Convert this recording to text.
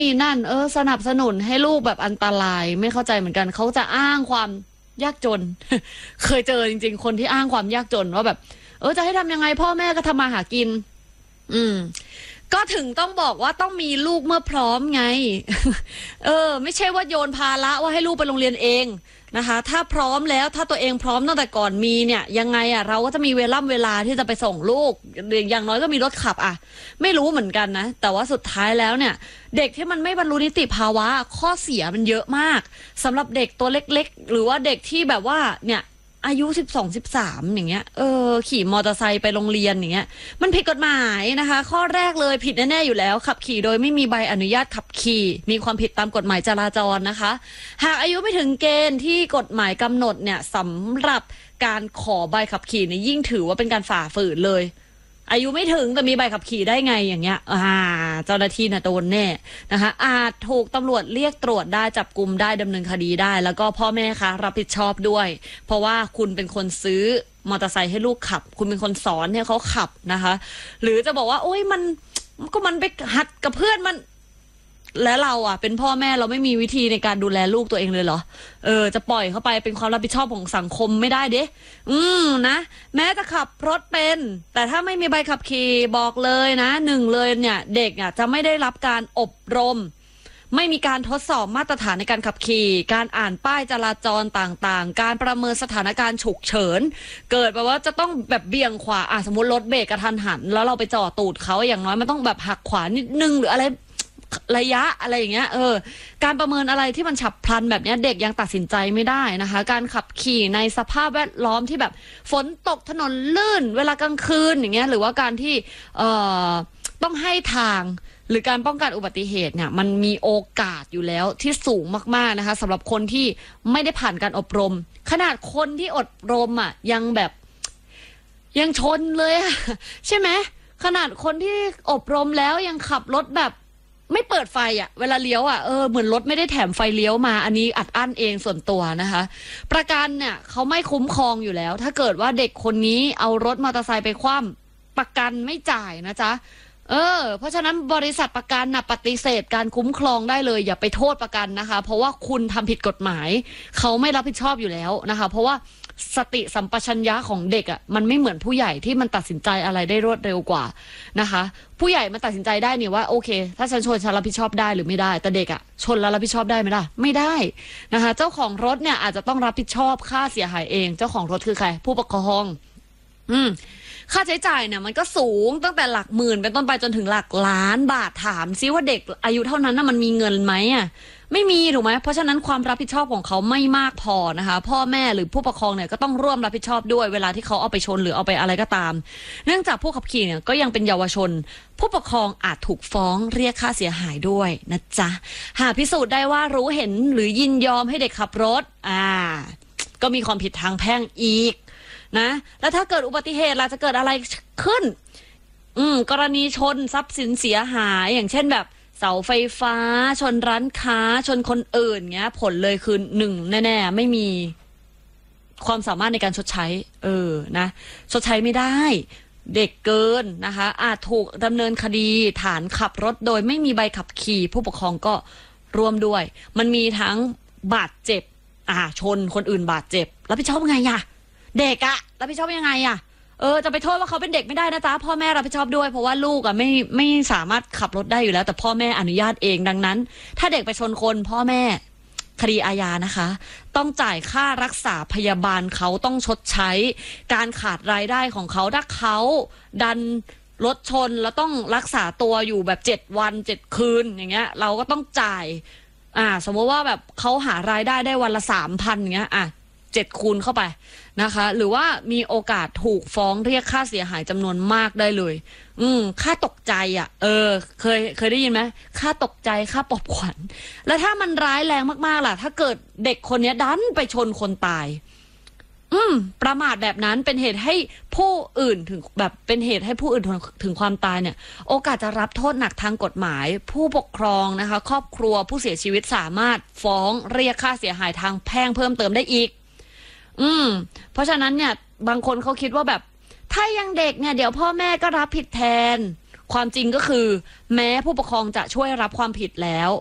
นี่นั่นสนับสนุนให้ลูกแบบอันตรายไม่เข้าใจเหมือนกันเขาจะอ้างความยากจน เคยเจอจริงๆคนที่อ้างความยากจนว่าแบบจะให้ทำยังไงพ่อแม่ก็ทำมาหากิน อืมก็ถึงต้องบอกว่าต้องมีลูกเมื่อพร้อมไง ไม่ใช่ว่าโยนภาระว่าให้ลูกไปโรงเรียนเองนะคะถ้าพร้อมแล้วถ้าตัวเองพร้อมตั้งแต่ก่อนมีเนี่ยยังไงเราก็จะมีเวลาที่จะไปส่งลูกอย่างน้อยก็มีรถขับไม่รู้เหมือนกันนะแต่ว่าสุดท้ายแล้วเนี่ยเด็กที่มันไม่บรรลุนิติภาวะข้อเสียมันเยอะมากสำหรับเด็กตัวเล็กๆหรือว่าเด็กที่แบบว่าเนี่ยอายุ12-13อย่างเงี้ยขี่มอเตอร์ไซค์ไปโรงเรียนอย่างเงี้ยมันผิดกฎหมายนะคะข้อแรกเลยผิดแน่ๆอยู่แล้วขับขี่โดยไม่มีใบอนุญาตขับขี่มีความผิดตามกฎหมายจราจรนะคะหากอายุไม่ถึงเกณฑ์ที่กฎหมายกำหนดเนี่ยสำหรับการขอใบขับขี่เนี่ยยิ่งถือว่าเป็นการฝ่าฝืนเลยอายุไม่ถึงแต่มีใบขับขี่ได้ไงอย่างเงี้ยเจ้าหน้าที่น่ะโดนแน่นะคะอาจถูกตำรวจเรียกตรวจได้จับกุมได้ดำเนินคดีได้แล้วก็พ่อแม่คะรับผิดชอบด้วยเพราะว่าคุณเป็นคนซื้อมอเตอร์ไซค์ให้ลูกขับคุณเป็นคนสอนให้เขาขับนะคะหรือจะบอกว่าโอ้ยมันไปหัดกับเพื่อนมันและเราเป็นพ่อแม่เราไม่มีวิธีในการดูแลลูกตัวเองเลยเหรอจะปล่อยเขาไปเป็นความรับผิดชอบของสังคมไม่ได้เด้นะแม้จะขับรถเป็นแต่ถ้าไม่มีใบขับขี่บอกเลยนะเลยเนี่ยเด็กจะไม่ได้รับการอบรมไม่มีการทดสอบมาตรฐานในการขับขี่การอ่านป้ายจราจรต่างๆการประเมินสถานการณ์ฉุกเฉินเกิดแบบว่าจะต้องแบบเบี่ยงขวาสมมติรถเบรกกระทันหันแล้วเราไปจ่อตูดเขาอย่างน้อยมันต้องแบบหักขวานิดนึงหรืออะไรระยะอะไรอย่างเงี้ยการประเมินอะไรที่มันฉับพลันแบบนี้เด็กยังตัดสินใจไม่ได้นะคะการขับขี่ในสภาพแวดล้อมที่แบบฝนตกถนนลื่นเวลากลางคืนอย่างเงี้ยหรือว่าการที่ต้องให้ทางหรือการป้องกันอุบัติเหตุเนี่ยมันมีโอกาสอยู่แล้วที่สูงมากๆนะคะสำหรับคนที่ไม่ได้ผ่านการอบรมขนาดคนที่อบรมยังแบบยังชนเลยใช่ไหมขนาดคนที่อบรมแล้วยังขับรถแบบไม่เปิดไฟเวลาเลี้ยวเหมือนรถไม่ได้แถมไฟเลี้ยวมาอันนี้อัดอั้นเองส่วนตัวนะคะประกันเนี่ยเขาไม่คุ้มครองอยู่แล้วถ้าเกิดว่าเด็กคนนี้เอารถมอเตอร์ไซค์ไปคว่ำประกันไม่จ่ายนะจ๊ะเพราะฉะนั้นบริษัทประกันปฏิเสธการคุ้มครองได้เลยอย่าไปโทษประกันนะคะเพราะว่าคุณทำผิดกฎหมายเขาไม่รับผิดชอบอยู่แล้วนะคะเพราะว่าสติสัมปชัญญะของเด็กมันไม่เหมือนผู้ใหญ่ที่มันตัดสินใจอะไรได้รวดเร็วกว่านะคะผู้ใหญ่มันตัดสินใจได้เนี่ยว่าโอเคถ้าฉันชนฉันรับผิดชอบได้หรือไม่ได้แต่เด็กชนแล้วรับผิดชอบได้ไหมล่ะไม่ได้นะคะเจ้าของรถเนี่ยอาจจะต้องรับผิดชอบค่าเสียหายเองเจ้าของรถคือใครผู้ปกครองค่าใช้จ่ายเนี่ยมันก็สูงตั้งแต่หลักหมื่นเป็นต้นไปจนถึงหลักล้านบาทถามซิว่าเด็กอายุเท่านั้นมันมีเงินไหมไม่มีถูกไหมเพราะฉะนั้นความรับผิดชอบของเขาไม่มากพอนะคะพ่อแม่หรือผู้ปกครองเนี่ยก็ต้องร่วมรับผิดชอบด้วยเวลาที่เขาเอาไปชนหรือเอาไปอะไรก็ตามเนื่องจากผู้ขับขี่เนี่ยก็ยังเป็นเยาวชนผู้ปกครองอาจถูกฟ้องเรียกค่าเสียหายด้วยนะจ๊ะหากพิสูจน์ได้ว่ารู้เห็นหรือยินยอมให้เด็กขับรถก็มีความผิดทางแพ่งอีกนะแล้วถ้าเกิดอุบัติเหตุล่ะจะเกิดอะไรขึ้นกรณีชนทรัพย์สินเสียหายอย่างเช่นแบบเสาไฟฟ้าชนร้านค้าชนคนอื่นเงี้ยผลเลยคือ1แน่ๆไม่มีความสามารถในการชดใช้นะชดใช้ไม่ได้เด็กเกินนะคะอาจถูกดำเนินคดีฐานขับรถโดยไม่มีใบขับขี่ผู้ปกครองก็ร่วมด้วยมันมีทั้งบาดเจ็บชนคนอื่นบาดเจ็บรับผิดชอบไงเด็กรับผิดชอบยังไงจะไปโทษว่าเขาเป็นเด็กไม่ได้นะจ๊ะพ่อแม่รับผิดชอบด้วยเพราะว่าลูกไม่สามารถขับรถได้อยู่แล้วแต่พ่อแม่อนุญาตเองดังนั้นถ้าเด็กไปชนคนพ่อแม่คดีอาญานะคะต้องจ่ายค่ารักษาพยาบาลเขาต้องชดใช้การขาดรายได้ของเขาถ้าเขาดันรถชนแล้วต้องรักษาตัวอยู่แบบ7 วัน 7 คืนอย่างเงี้ยเราก็ต้องจ่ายสมมติว่าแบบเขาหารายได้วันละ 3,000 อย่างเงี้ย7 คูณเข้าไปนะคะหรือว่ามีโอกาสถูกฟ้องเรียกค่าเสียหายจำนวนมากได้เลยค่าตกใจเคยได้ยินไหมค่าตกใจค่าปลอบขวัญแล้วถ้ามันร้ายแรงมากๆล่ะถ้าเกิดเด็กคนนี้ดันไปชนคนตายประมาทแบบนั้นเป็นเหตุให้ผู้อื่นถึงแบบเป็นเหตุให้ผู้อื่นถึงความตายเนี่ยโอกาสจะรับโทษหนักทางกฎหมายผู้ปกครองนะคะครอบครัวผู้เสียชีวิตสามารถฟ้องเรียกค่าเสียหายทางแพ่งเพิ่มเติมได้อีกเพราะฉะนั้นเนี่ยบางคนเขาคิดว่าแบบถ้ายังเด็กเนี่ยเดี๋ยวพ่อแม่ก็รับผิดแทนความจริงก็คือแม้ผู้ปกครองจะช่วยรับความผิดแล้ว